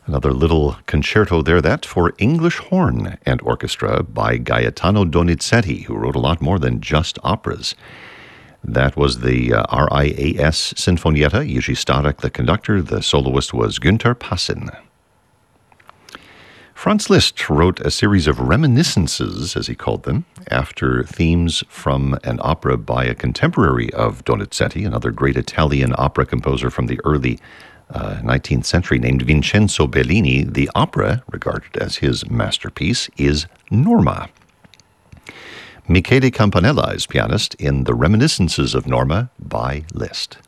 Another little concerto there, that for English horn and orchestra by Gaetano Donizetti, who wrote a lot more than just operas. That was the RIAS Sinfonietta, Jiří Starek, the conductor. The soloist was Günther Passin. Franz Liszt wrote a series of reminiscences, as he called them, after themes from an opera by a contemporary of Donizetti, another great Italian opera composer from the early 19th century named Vincenzo Bellini. The opera, regarded as his masterpiece, is Norma. Michele Campanella is pianist in The Reminiscences of Norma by Liszt.